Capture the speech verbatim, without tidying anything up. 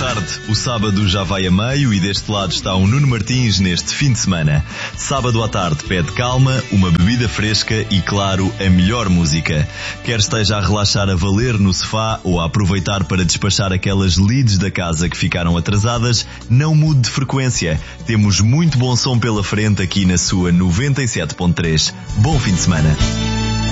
tarde. O sábado já vai a meio e deste lado está o Nuno Martins neste fim de semana. Sábado à tarde pede calma, uma bebida fresca e, claro, a melhor música. Quer esteja a relaxar a valer no sofá ou a aproveitar para despachar aquelas leads da casa que ficaram atrasadas, não mude de frequência. Temos muito bom som pela frente aqui na sua noventa e sete ponto três. Bom fim de semana.